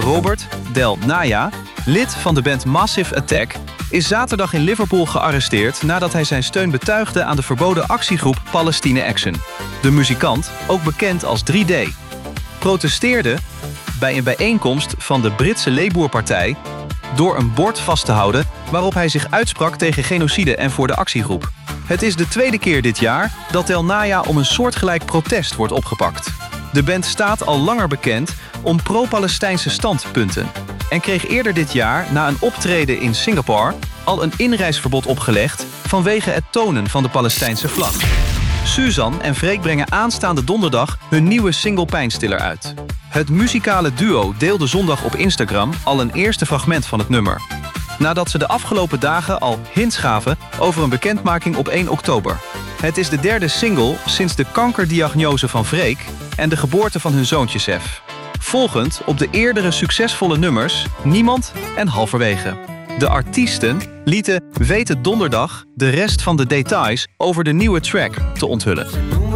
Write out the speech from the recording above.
Robert Del Naya, lid van de band Massive Attack, is zaterdag in Liverpool gearresteerd nadat hij zijn steun betuigde aan de verboden actiegroep Palestine Action. De muzikant, ook bekend als 3D, protesteerde bij een bijeenkomst van de Britse Labour-partij door een bord vast te houden waarop hij zich uitsprak tegen genocide en voor de actiegroep. Het is de tweede keer dit jaar dat Del Naya om een soortgelijk protest wordt opgepakt. De band staat al langer bekend om pro-Palestijnse standpunten en kreeg eerder dit jaar na een optreden in Singapore al een inreisverbod opgelegd vanwege het tonen van de Palestijnse vlag. Suzanne en Freek brengen aanstaande donderdag hun nieuwe single Pijnstiller uit. Het muzikale duo deelde zondag op Instagram al een eerste fragment van het nummer, nadat ze de afgelopen dagen al hints gaven over een bekendmaking op 1 oktober. Het is de derde single sinds de kankerdiagnose van Freek en de geboorte van hun zoontje Sef, volgend op de eerdere succesvolle nummers Niemand en Halverwege. De artiesten lieten weten donderdag de rest van de details over de nieuwe track te onthullen.